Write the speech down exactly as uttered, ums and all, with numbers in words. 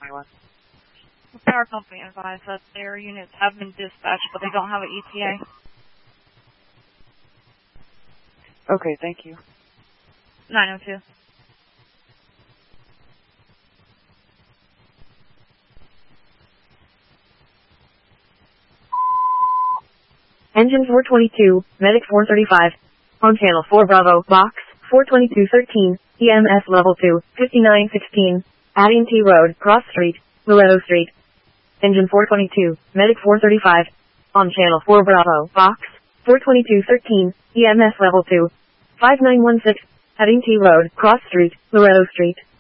twenty-one. The power company advised that their units have been dispatched, but they don't have an E T A. Okay, thank you. nine oh two. Engine four twenty-two, Medic four thirty-five. On channel four Bravo, box, four twenty-two thirteen, E M S level two, fifty-nine sixteen, Addington Road, Cross Street, Loretto Street. Engine four twenty-two, Medic four thirty-five. On channel four Bravo, box, four twenty-two thirteen, E M S level two, five nine one six, Addington Road, Cross Street, Loretto Street.